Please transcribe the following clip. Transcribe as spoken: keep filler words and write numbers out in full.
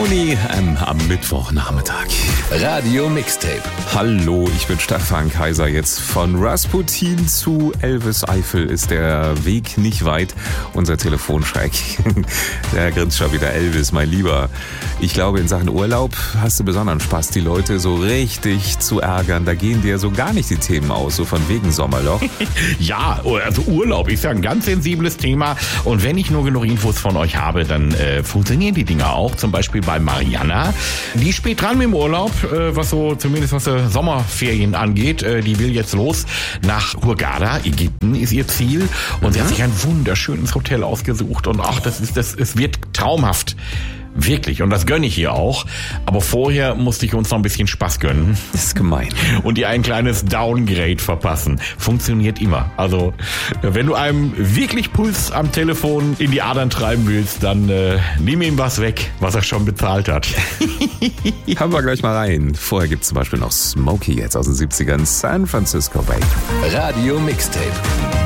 Tony ähm, am Mittwochnachmittag. Radio Mixtape. Hallo, ich bin Stefan Kaiser. Jetzt von Rasputin zu Elvis Eifel ist der Weg nicht weit. Unser Telefonschreck. Der grinst schon wieder. Elvis, mein Lieber. Ich glaube, in Sachen Urlaub hast du besonderen Spaß, die Leute so richtig zu ärgern. Da gehen dir so gar nicht die Themen aus, so von wegen Sommerloch. Ja, also Urlaub ist ja ein ganz sensibles Thema. Und wenn ich nur genug Infos von euch habe, dann äh, funktionieren die Dinger auch. Zum Beispiel bei Mariana. Die ist spät dran mit dem Urlaub, äh, was so zumindest was äh, Sommerferien angeht. Äh, die will jetzt los nach Hurghada, Ägypten ist ihr Ziel. Und mhm. sie hat sich ein wunderschönes Hotel ausgesucht. Und ach, das ist, das, es wird traumhaft. Wirklich, und das gönne ich ihr auch. Aber vorher musste ich uns noch ein bisschen Spaß gönnen. Das ist gemein. Und ihr ein kleines Downgrade verpassen. Funktioniert immer. Also, wenn du einem wirklich Puls am Telefon in die Adern treiben willst, dann äh, nimm ihm was weg, was er schon bezahlt hat. Haben wir gleich mal rein. Vorher gibt's zum Beispiel noch Smokey jetzt aus den siebzigern, San Francisco Bay. Radio Mixtape.